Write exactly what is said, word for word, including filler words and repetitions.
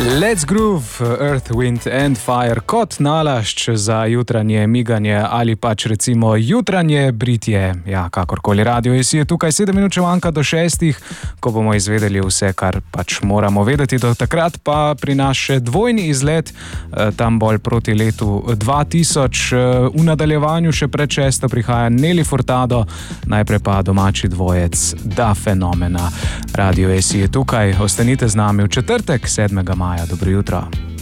Let's groove, Earth, Wind and Fire kot nalašč za jutranje miganje ali pač recimo jutranje britje. Ja, kakorkoli, Radio S je tukaj sedem minut manjka do šestih, ko bomo izvedeli vse, kar pač moramo vedeti. Do takrat pa prinaša dvojni izlet, tam bolj proti letu dva tisoč. V nadaljevanju še pred šesto prihaja Nelly Furtado, najprej pa domači dvojec Da Fenomena. Radio S je tukaj, ostanite z nami v četrtek, sedmega maja. Dobro jutro.